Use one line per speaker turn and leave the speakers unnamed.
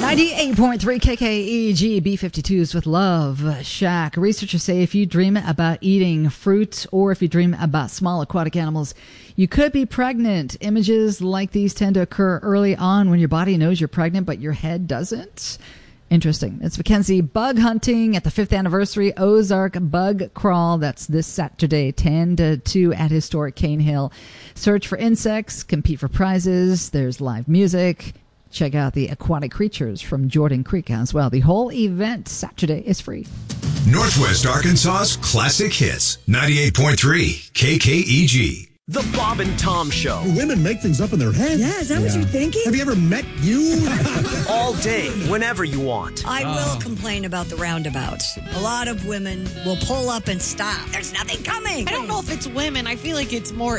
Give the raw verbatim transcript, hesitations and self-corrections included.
ninety-eight point three K K E G, B fifty-twos with Love Shack. Researchers say if you dream about eating fruit or if you dream about small aquatic animals, you could be pregnant. Images like these tend to occur early on when your body knows you're pregnant, but your head doesn't. Interesting. It's Mackenzie bug hunting at the fifth anniversary Ozark Bug Crawl. That's this Saturday, ten to two at historic Cane Hill. Search for insects, compete for prizes. There's live music. Check out the aquatic creatures from Jordan Creek as well. The whole event Saturday is free.
Northwest Arkansas's classic hits. ninety-eight point three K K E G.
The Bob and Tom Show.
Women make things up in their head.
Yeah, is that yeah. what you're thinking?
Have you ever met you?
All day, whenever you want.
I oh. will complain about the roundabouts. A lot of women will pull up and stop. There's nothing coming.
I don't know if it's women. I feel like it's more